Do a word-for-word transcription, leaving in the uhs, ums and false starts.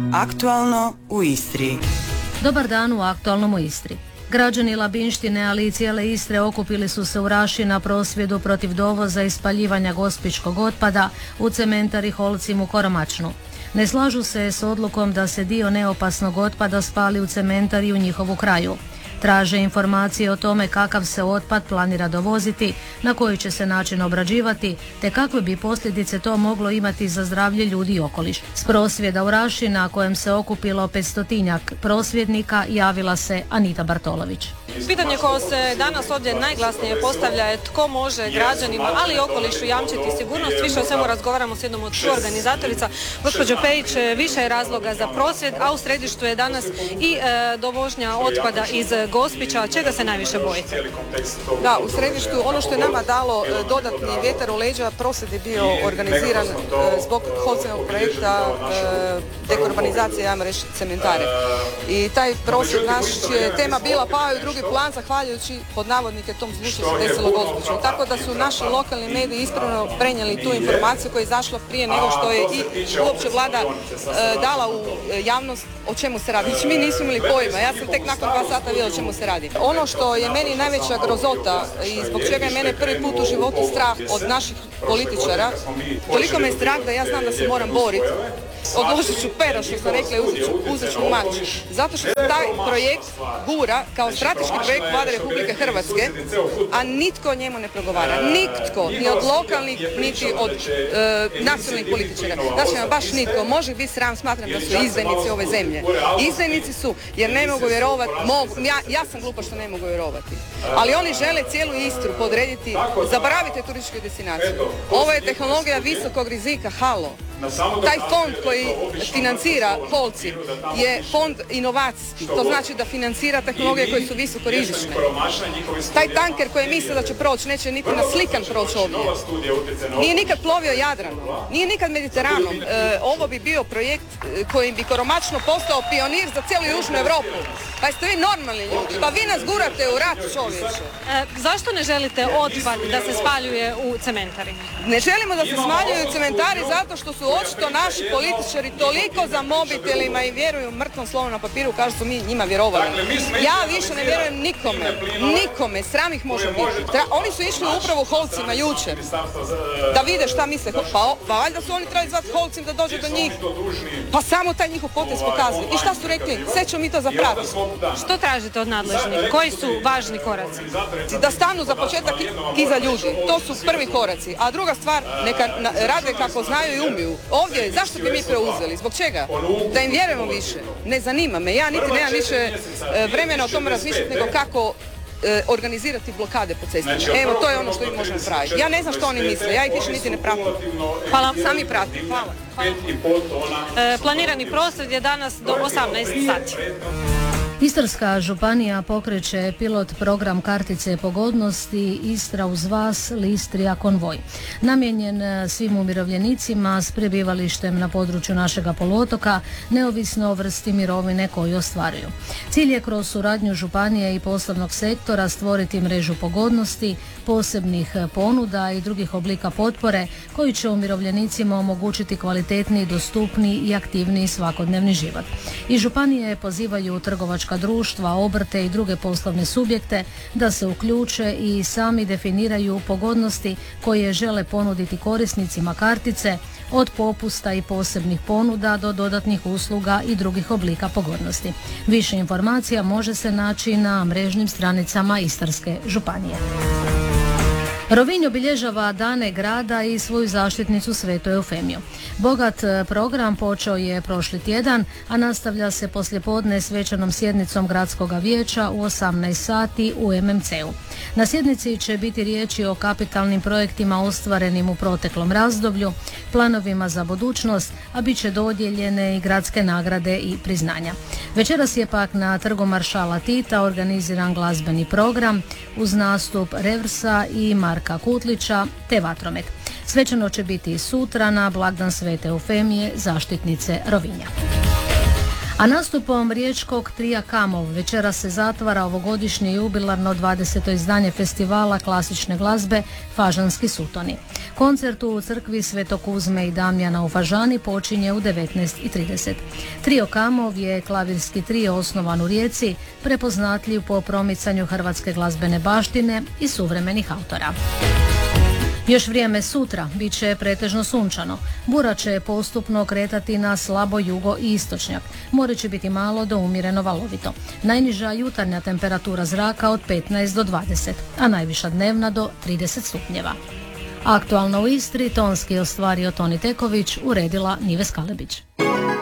Aktualno u Istri. Dobar dan u Aktualnom u Istri. Građani Labinštine, ali i cijele Istre okupili su se u Raši na prosvjedu protiv dovoza i spaljivanja gospićkog otpada u cementari Holcim u Koromačnu. Ne slažu se s odlukom da se dio neopasnog otpada spali u cementari u njihovu kraju. Traže informacije o tome kakav se otpad planira dovoziti, na koji će se način obrađivati, te kakve bi posljedice to moglo imati za zdravlje ljudi i okoliš. S prosvjeda u Raši, na kojem se okupilo petstotinjak prosvjednika, javila se Anita Bartolović. Pitanje koje se danas ovdje najglasnije postavlja je tko može građanima, ali i okolišu jamčiti sigurnost. Više o svemu razgovaramo s jednom od suorganizatorica. Gospođo Pejić, više je razloga za prosvjed, a u središtu je danas i e, dovožnja otpada iz Gospića. Čega se najviše bojite? Da, u središtu ono što je nama dalo e, dodatni vjetar u leđa, prosvjed je bio organiziran e, zbog Holcimskog projekta e, dekarbonizacije, ajmo reći, cementare. I taj prosvjed naš je tema bila pao u drugi plan, zahvaljujući pod navodnike tom zvuči se desilo Gospiću. Tako da su naši lokalni mediji ispravno prenijeli tu informaciju koja je izašla prije nego što je i uopće vlada e, dala u javnost o čemu se radi. Znači mi nismo imali pojma, ja sam tek nakon dva sata vidjela o čemu se radi. Ono što je meni najveća grozota i zbog čega je mene prvi put u životu strah od naših političara, toliko me je strah da ja znam da se moram boriti. Odložit ću pero, što sam rekla, i uzet ću, uzet ću mač. Zato što se taj projekt gura kao strateški projekt Vlade Republike Hrvatske, a nitko o njemu ne progovara. Nitko, ni od lokalnih, niti od e, nacionalnih političara. Znači, baš nitko. Može biti sram, smatram da su izdajnici ove zemlje. Izdajnici su, jer ne mogu vjerovati, mogu, ja, ja sam glupa što ne mogu vjerovati. Ali oni žele cijelu Istru podrediti, zaboravite turističku destinaciju. Ovo je tehnologija visokog rizika, halo. Taj fond koji financira Holcim je fond inovacijski, to znači da financira tehnologije koje su visoko rizične. Taj tanker koji misle da će proći, neće niti na slikan proći ovdje. Nije nikad plovio Jadranom, nije nikad Mediteranom. E, ovo bi bio projekt kojim bi Koromačno postao pionir za cijelu Južnu Europu. Pa jeste vi normalni ljudi? Pa vi nas gurate u rat, čovječe. E, zašto ne želite otpad da se spaljuje u cementari? Ne želimo da se smaljuju cementari zato što su očito naši političari toliko za mobitelima i vjeruju mrtvom slovom na papiru, kažu su mi njima vjerovali. Ja više ne vjerujem nikome, nikome, sram ih može biti. Tra, oni su išli upravo Holcima jučer, da vide šta misle. Pa, pa valjda su oni trebali zvati Holcim da dođe do njih. Pa samo taj njihov potez pokazuje. I šta su rekli? Sve ćemo mi to zapratiti. Što tražite od nadležnih? Koji su važni koraci? Da stanu za početak iza ljudi. To su prvi koraci. A druga stvar, neka rade kako znaju i umiju. Ovdje, zašto bi mi preuzeli? Zbog čega? Da im vjerujemo više. Ne zanima me. Ja niti nemam više vremena o tome razmišljati nego kako e, organizirati blokade po cestama. Evo, to je ono što mi možemo praviti. Ja ne znam što oni misle. Ja ih više niti ne pratim. Hvala. Sami pratim. Hvala. Hvala. E, planirani prosvjed je danas do osamnaest sati. Istarska županija pokreće pilot program kartice pogodnosti Istra uz vas, Listrija konvoj. Namijenjen svim umirovljenicima s prebivalištem na području našega poluotoka, neovisno o vrsti mirovine koju ostvaruju. Cilj je kroz suradnju županije i poslovnog sektora stvoriti mrežu pogodnosti, posebnih ponuda i drugih oblika potpore koji će umirovljenicima omogućiti kvalitetniji, dostupniji i aktivniji svakodnevni život. I županije pozivaju trgovačka društva, obrte i druge poslovne subjekte da se uključe i sami definiraju pogodnosti koje žele ponuditi korisnicima kartice, od popusta i posebnih ponuda do dodatnih usluga i drugih oblika pogodnosti. Više informacija može se naći na mrežnim stranicama Istarske županije. Rovinj obilježava dane grada i svoju zaštitnicu Svetu Eufemiju. Bogat program počeo je prošli tjedan, a nastavlja se poslijepodne svečanom sjednicom gradskog vijeća u osamnaest sati u em em ce u. Na sjednici će biti riječi o kapitalnim projektima ostvarenim u proteklom razdoblju, planovima za budućnost, a bit će dodijeljene i gradske nagrade i priznanja. Večeras je pak na Trgu maršala Tita organiziran glazbeni program uz nastup Revrsa i Marka Kutlića te vatromet. Svečano će biti i sutra na blagdan Svete Eufemije, zaštitnice Rovinja. A nastupom riječkog trija Kamov večera se zatvara ovogodišnje jubilarno dvadeseto izdanje festivala klasične glazbe Fažanski sutoni. Koncert u crkvi Svetog Kuzme i Damjana u Fažani počinje u devetnaest i trideset. Trio Kamov je klavirski trio osnovan u Rijeci, prepoznatljiv po promicanju hrvatske glazbene baštine i suvremenih autora. Još vrijeme sutra bit će pretežno sunčano. Bura će postupno kretati na slabo jugo i istočnjak. More će biti malo do umjereno valovito. Najniža jutarnja temperatura zraka od petnaest do dvadeset, a najviša dnevna do trideset stupnjeva. Aktualno u Istri tonski je ostvario Toni Teković, uredila Nives Kalebić.